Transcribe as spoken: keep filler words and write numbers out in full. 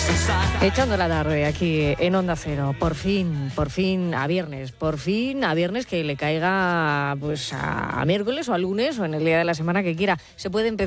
Echando la tarde aquí en Onda Cero, por fin, por fin a viernes, por fin a viernes que le caiga pues a miércoles o a lunes o en el día de la semana que quiera. Se puede empezar